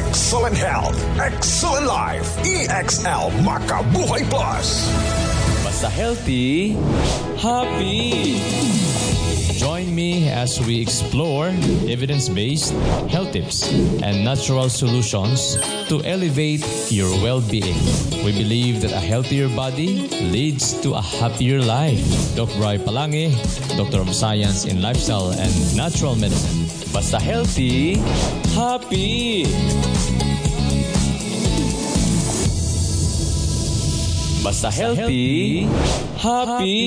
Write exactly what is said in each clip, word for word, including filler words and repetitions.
Excellent health, excellent life. E X L Makabuhay Plus. Basta healthy, happy. Join me as we explore evidence-based health tips and natural solutions to elevate your well-being. We believe that a healthier body leads to a happier life. Doctor Roy Palangi, Doctor of Science in Lifestyle and Natural Medicine. Basta healthy, happy. Basta healthy, happy.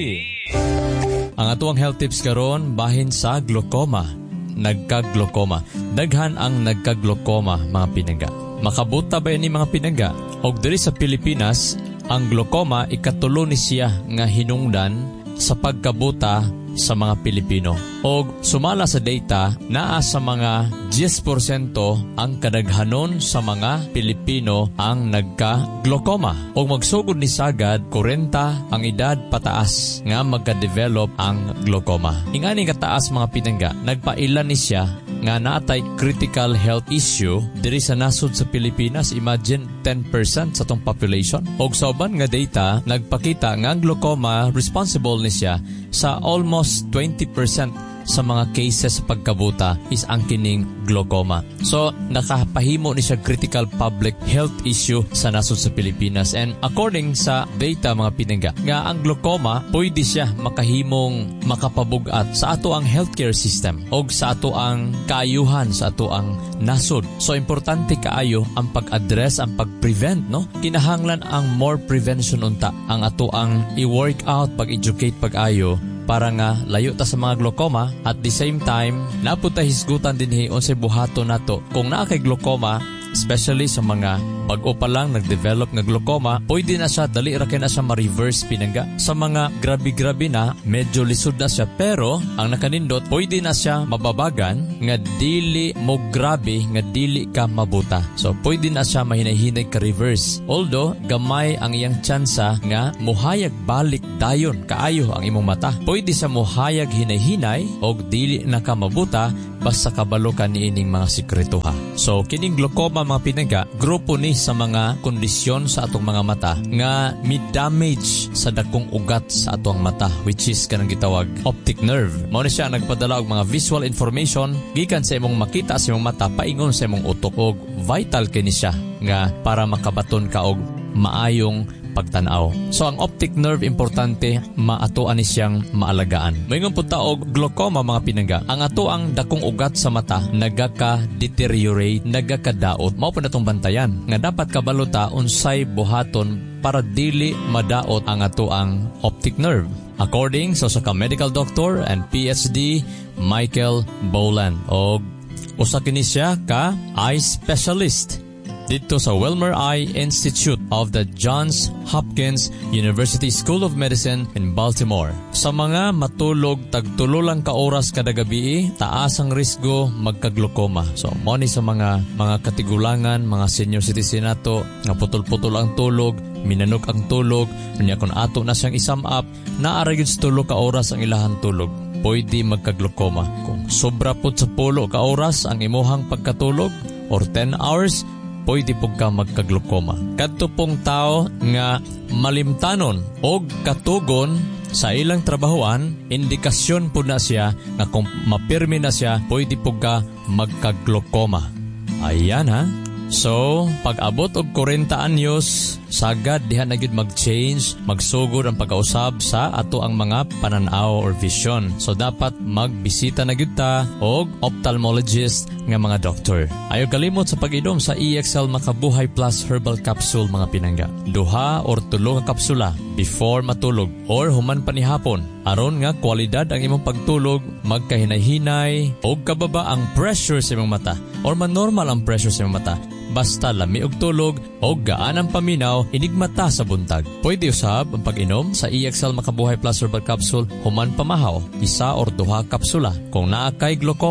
Ang atuang health tips karon bahin sa glaucoma. Nagka-glaucoma. Daghan ang nagka-glaucoma, mga pinangga. Makabuta ba ni mga pinangga? Og diri sa Pilipinas, ang glaucoma ikatulo ni siya nga hinungdan sa pagkabuta sa mga Pilipino. Og sumala sa data, naa sa mga ten percent ang kadaghanon sa mga Pilipino ang nagka-glaucoma. Og magsugod ni sagad, forty ang edad pataas nga magka-develop ang glaucoma. Ingani kataas mga pinangga, nagpailan ni siya nga naatay critical health issue diri sa nasod sa Pilipinas. Imagine ten percent sa tong population. Og sa uban nga data, nagpakita nga ang glaucoma responsible ni siya sa almost twenty percent sa mga cases sa pagkabuta is ang kining glaucoma. So, nakapahimo ni siya critical public health issue sa nasod sa Pilipinas. And according sa data mga pinangga, nga ang glaucoma, pwede siya makahimong makapabugat sa ato ang healthcare system o sa ato ang kaayuhan sa ato ang nasod. So, importante kaayo ang pag-address, ang pag-prevent, no? Kinahanglan ang more prevention unta. Ang ato ang i-work out, pag-educate, pag-ayo, para nga layo ta sa mga glaucoma. At the same time, napunta hisgutan din hi unsay buhaton nato. Kung naa kay glaucoma, especially sa mga bago pa lang nag-develop nga glaucoma, pwede na siya, dali ra kay na siya ma-reverse pinangga. Sa mga grabe-grabe na, medyo lisod na siya, pero ang nakanindot, pwede na siya mababagan nga dili mo grabe, nga dili ka mabuta. So, pwede na siya mahinay-hinay ka-reverse. Although, gamay ang iyang tsansa nga muhayag balik dayon kaayo ang imong mata. Pwede siya muhayag hinay-hinay o dili na ka mabuta basta kabalo ka niining mga sikretuha. So, kining glaucoma mga pinangga, grupo ni sa mga kondisyon sa atong mga mata nga mi-damage sa dakong ugat sa atong mata, which is kanang gitawag optic nerve. Mao ni siya nagpadala og mga visual information gikan sa imong makita sa imong mata paingon sa imong utok, og vital kini siya nga para makabaton ka og maayong pagtanaw. So ang optic nerve importante, maatuan ni siyang maalagaan. Mayingon po taog glaucoma mga pinangga, ang ato ang dakong ugat sa mata nagaka-deteriorate, nagaka-daot. Mao po natong bantayan nga dapat kabalo ta unsay buhaton para dili madaot ang ato ang optic nerve. According sa so, sa medical doctor and P H D Michael Boland, og usa kini siya ka eye specialist dito sa Wilmer Eye Institute of the Johns Hopkins University School of Medicine in Baltimore. Sa mga matulog tagtulo lang ka oras kada gabi, taas ang risgo magka-glaucoma. So, mo ni sa mga mga katigulangan, mga senior citizen nato nga putol-putol ang tulog, minanok ang tulog, unya kun ato na siyang isum up, naara gyud sa tulo ka oras ang ilahang tulog, pwede magka-glaucoma. Kung sobra pud sa pulo ka oras ang imuhang pagkatulog or ten hours, pwede po ka magka-glaucoma. Kadto pong tao nga malimtanon o katugon sa ilang trabahoan, indikasyon po na siya nga kung mapirmi na siya, pwede po ka magka-glaucoma. Ayan ha. So, pag-abot og forty anyos, sagad diha na gyud mag-change, magsugod ang pagkausab sa ato ang mga pananaw or vision. So, dapat magbisita na gyud ta og ophthalmologist nga mga doktor. Ayaw kalimot sa pag-inom sa E X L Makabuhay Plus Herbal Capsule mga pinangga. Duha or tulo ka kapsula before matulog or human panihapon. Aron nga kwalidad ang imong pagtulog, magkahinay-hinay o kababa ang pressure sa imong mata or man-normal ang pressure sa imong mata. Basta lami og tulog o gaan ang paminaw, inigmata sa buntag. Pwede usab ang pag-inom sa E X L Makabuhay Plus Herbal Capsule human pamahaw, isa or duha kapsula. Kung naa kay glaucoma,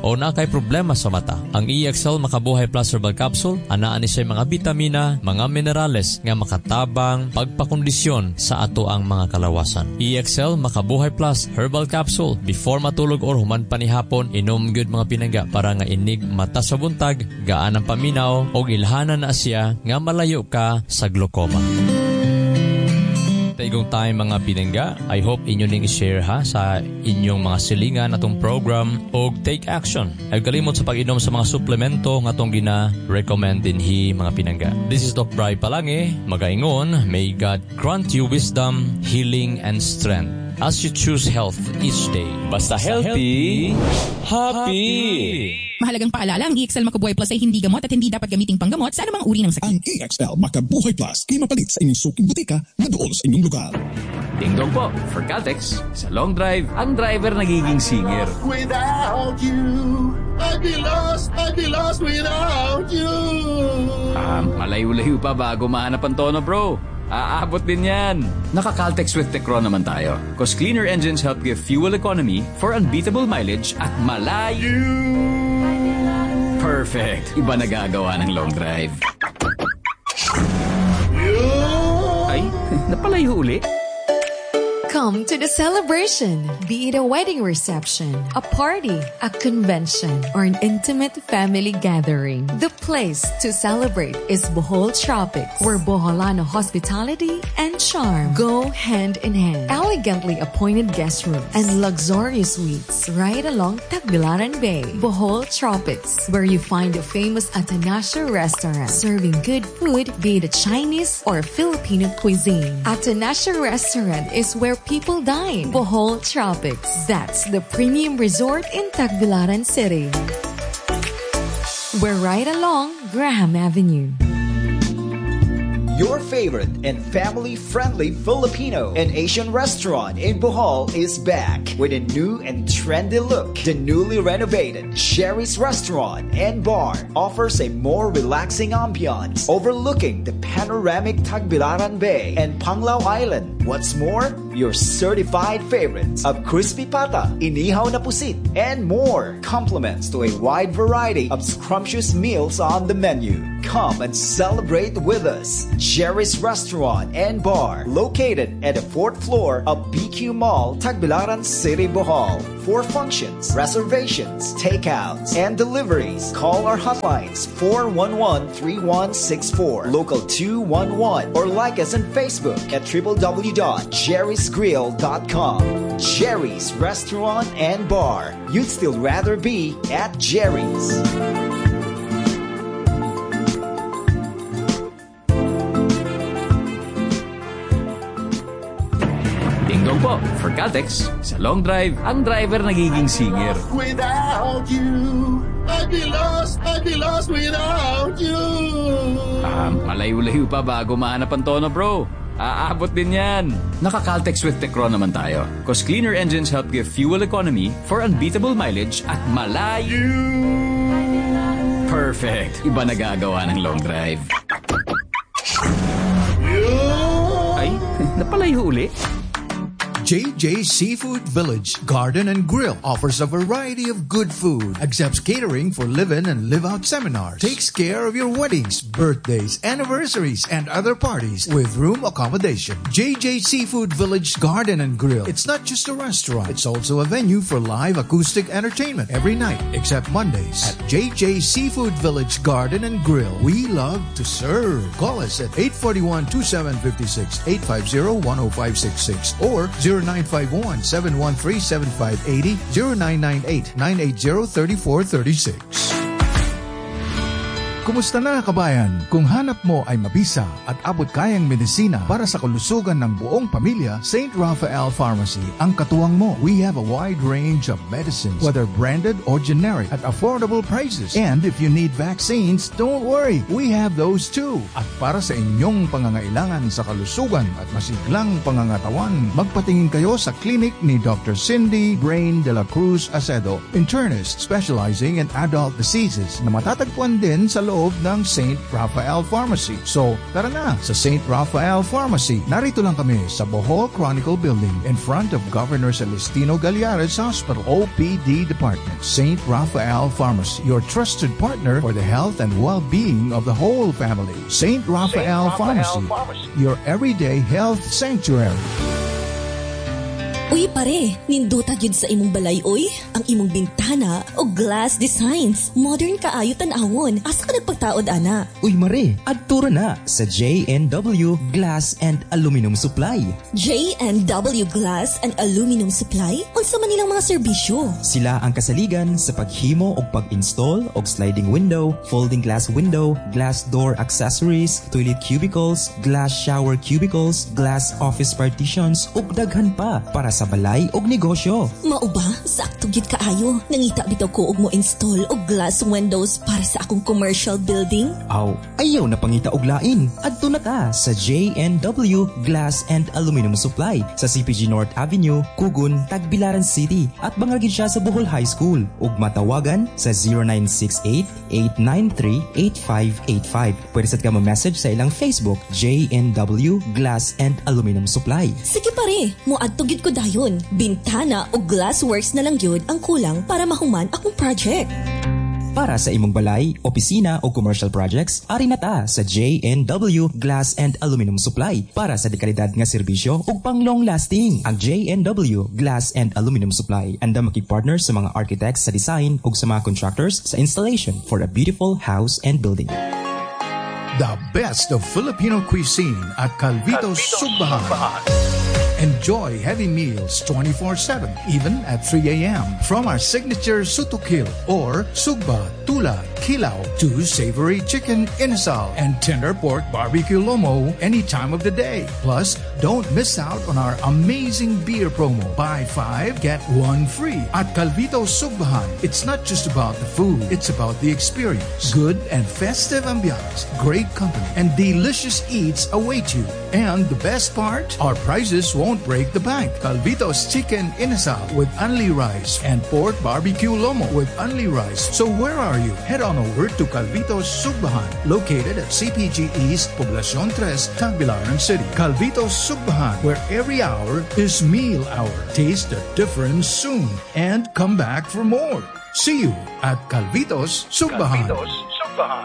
o na kay problema sa mata. Ang E X L Makabuhay Plus Herbal Capsule anaan ni siya mga bitamina, mga minerales nga makatabang pagpakondisyon sa ato ang mga kalawasan. E X L Makabuhay Plus Herbal Capsule before matulog or human panihapon, inom gyud mga pinangga para nga inig mata sa buntag, gaan ang paminaw o ilhanan na siya nga malayo ka sa glaucoma. Taigong tayo mga pinangga, I hope inyo ning i-share ha sa inyong mga silingan atong program o take action. Ay kalimot sa pag-inom sa mga suplemento nga atong gina-recommend din hi mga pinangga. This is Doc Bri Palange, magaingon, may God grant you wisdom, healing, and strength as you choose health each day. Basta healthy, happy! Mahalagang paalala, ang E X L Makabuhay Plus ay hindi gamot at hindi dapat gamiting panggamot sa anumang uri ng sakit. Ang E X L Makabuhay Plus kay mapalit sa inyong suking butika na doon sa inyong lugar. Ding-dong po, for Caltex, sa long drive, ang driver nagiging singer. Without you, I'd be lost, I'd be lost without you. Ah, malayo-layo pa bago mahanap ang tono, bro. Aabot din yan. Naka-Caltex with Tecron naman tayo. Cause cleaner engines help give fuel economy for unbeatable mileage at malayo. Perfect. Iba nagagawa ng long drive. Ay, napalayo uli. Come to the celebration, be it a wedding reception, a party, a convention, or an intimate family gathering. The place to celebrate is Bohol Tropics, where Boholano hospitality and charm go hand in hand. Elegantly appointed guest rooms and luxurious suites right along Tagbilaran Bay. Bohol Tropics, where you find a famous Atanasio restaurant serving good food, be it a Chinese or Filipino cuisine. Atanasio restaurant is where people dine. Bohol Tropics. That's the premium resort in Tagbilaran City. We're right along Graham Avenue. Your favorite and family-friendly Filipino and Asian restaurant in Bohol is back with a new and trendy look. The newly renovated Sherry's Restaurant and Bar offers a more relaxing ambiance overlooking the panoramic Tagbilaran Bay and Panglao Island. What's more, your certified favorites of crispy pata, inihaw na pusit, and more compliments to a wide variety of scrumptious meals on the menu. Come and celebrate with us. Sherry's Restaurant and Bar, located at the fourth floor of B Q Mall, Tagbilaran City, Bohol. For functions, reservations, takeouts, and deliveries, call our hotlines four one one, three one six four, local two one one, or like us on Facebook at w w w dot jerry's grill dot com. Jerry's Restaurant and Bar. You'd still rather be at Jerry's. Ding-dong po, for Caltex, sa long drive, ang driver nagiging singer. Without you, I'd be lost, I'd be lost without you. Ah, malayo-layo pa bago mahanap ang tono, bro. Aabot din yan. Naka-Caltex with Tecron naman tayo. Cause cleaner engines help give fuel economy for unbeatable mileage at malayo. Perfect. Iba nagagawa ng long drive. Ay, napalayo uli. J J Seafood Village Garden and Grill offers a variety of good food, accepts catering for live-in and live-out seminars, takes care of your weddings, birthdays, anniversaries, and other parties with room accommodation. J J Seafood Village Garden and Grill. It's not just a restaurant, it's also a venue for live acoustic entertainment every night except Mondays. At J J Seafood Village Garden and Grill, we love to serve. Call us at eight four one, two seven five six, eight five zero, one zero five six six or zero nine five one, seven one three, seven five eight zero, zero nine nine eight, nine eight zero, three four three six. Kumusta na kabayan? Kung hanap mo ay mabisa at abot kayang medisina para sa kalusugan ng buong pamilya, Saint Raphael Pharmacy ang katuwang mo. We have a wide range of medicines, whether branded or generic, at affordable prices. And if you need vaccines, don't worry, we have those too. At para sa inyong pangangailangan sa kalusugan at masiglang pangangatawan, magpatingin kayo sa clinic ni Doctor Cindy Brain de la Cruz Acedo, internist specializing in adult diseases, na matatagpuan din sa loob loob ng Saint Raphael Pharmacy. So, tara na sa Saint Raphael Pharmacy. Narito lang kami sa Bohol Chronicle Building in front of Governor Celestino Gallares Hospital, O P D Department. Saint Raphael Pharmacy, your trusted partner for the health and well-being of the whole family. Saint Raphael, Saint Raphael Pharmacy, Pharmacy, your everyday health sanctuary. Uy pare, ninduta gyud sa imong balay oy, ang imong bintana o glass designs. Modern kaayo tan-awon. Asa ka nagpagtaod ana? Uy mare, adtura na sa J and W Glass and Aluminum Supply. J and W Glass and Aluminum Supply? Unsa man nilang mga serbisyo? Sila ang kasaligan sa paghimo og pag-install og sliding window, folding glass window, glass door accessories, toilet cubicles, glass shower cubicles, glass office partitions ug daghan pa para sa sa balay og negosyo. Mao ba? Sakto gyud kaayo. Nangita bitaw ko og mo install og glass windows para sa akong commercial building. Aw, ayaw na pangita og lain. Adto na ka sa J and W Glass and Aluminum Supply sa C P G North Avenue, Kugun, Tagbilaran City at bangagid siya sa Bohol High School ug matawagan sa zero nine six eight, eight nine three, eight five eight five. Pwede sad ka ma-message sa ilang Facebook J and W Glass and Aluminum Supply. Sige pare, mo adto gyud ko dayon. Bintana o glassworks na lang yun ang kulang para mahuman akong project. Para sa imong balay, opisina o commercial projects, ari na ta sa J and W Glass and Aluminum Supply para sa dekalidad nga serbisyo ug pang long lasting. Ang J and W Glass and Aluminum Supply anda makig-partner sa mga architects sa design ug sa mga contractors sa installation for a beautiful house and building. The best of Filipino cuisine at Calvito's Sugbahan. Enjoy heavy meals twenty-four seven, even at three a.m. From our signature sutukil or sugba, tula, kilaw to savory chicken inasal and tender pork barbecue lomo any time of the day. Plus, don't miss out on our amazing beer promo. Buy five, get one free. At Calvito's Sugbahan, it's not just about the food, it's about the experience. Good and festive ambiance, great company, and delicious eats await you. And the best part, our prices won't break the bank. Calvito's Chicken Inasal with only rice and pork barbecue lomo with only rice. So where are you? Head on over to Calvito's Sugbahan, located at C P G East, Poblacion three, Tagbilaran City. Calvito's Sugbahan, where every hour is meal hour. Taste the difference soon and come back for more. See you at Calvito's Sugbahan. Calvito's Sugbahan.